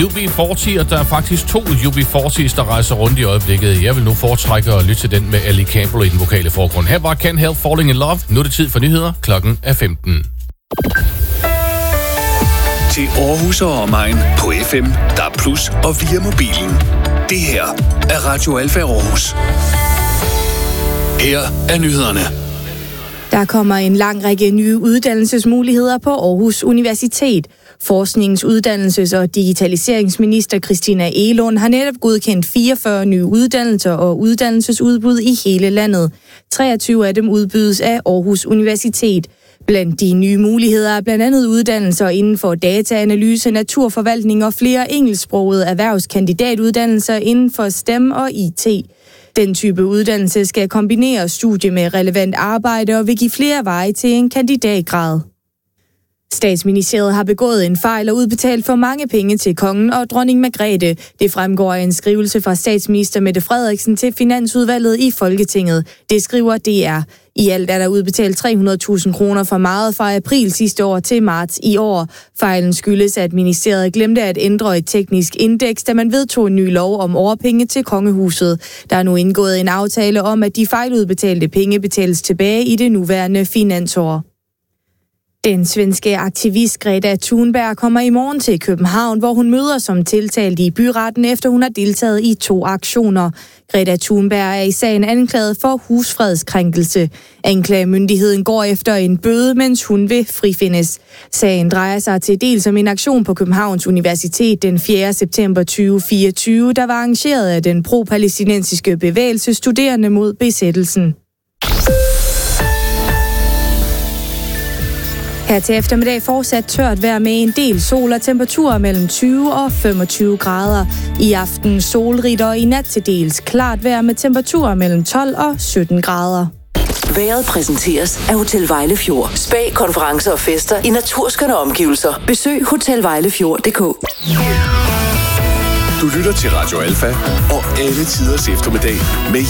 UB40, og der er faktisk 2 UB40's, der rejser rundt i øjeblikket. Jeg vil nu foretrække at lytte til den med Ellie Campbell i den vokale forgrund. Her var Can't Help Falling in Love. Nu er det tid for nyheder. Klokken er 15. Til Aarhus og omegn på FM, DAB+ og via mobilen. Det her er Radio Alfa Aarhus. Her er nyhederne. Der kommer en lang række nye uddannelsesmuligheder på Aarhus Universitet. Forsknings-, uddannelses- og digitaliseringsminister Christina Egelund har netop godkendt 44 nye uddannelser og uddannelsesudbud i hele landet. 23 af dem udbydes af Aarhus Universitet. Blandt de nye muligheder er blandt andet uddannelser inden for dataanalyse, naturforvaltning og flere engelsksprogede erhvervskandidatuddannelser inden for STEM og IT. Den type uddannelse skal kombinere studie med relevant arbejde og vil give flere veje til en kandidatgrad. Statsministeriet har begået en fejl og udbetalt for mange penge til kongen og dronning Margrethe. Det fremgår af en skrivelse fra statsminister Mette Frederiksen til Finansudvalget i Folketinget. Det skriver DR. I alt er der udbetalt 300.000 kroner for meget fra april sidste år til marts i år. Fejlen skyldes, at ministeriet glemte at ændre et teknisk indeks, da man vedtog en ny lov om overpenge til kongehuset. Der er nu indgået en aftale om, at de fejludbetalte penge betales tilbage i det nuværende finansår. Den svenske aktivist Greta Thunberg kommer i morgen til København, hvor hun møder som tiltalt i byretten, efter hun har deltaget i 2 aktioner. Greta Thunberg er i sagen anklaget for husfredskrænkelse. Anklagemyndigheden går efter en bøde, mens hun vil frifindes. Sagen drejer sig til dels om en aktion på Københavns Universitet den 4. september 2024, der var arrangeret af den pro-palæstinensiske bevægelse Studerende mod besættelsen. Her til eftermiddag fortsat tørt vejr med en del sol og temperaturer mellem 20 og 25 grader. I aften solrigt og i nat til dels klart vejr med temperaturer mellem 12 og 17 grader. Vejret præsenteres af Hotel Vejlefjord. Spa, konferencer og fester i naturskønne omgivelser. Besøg hotelvejlefjord.dk. Du lytter til Radio Alfa og alle tiders eftermiddag med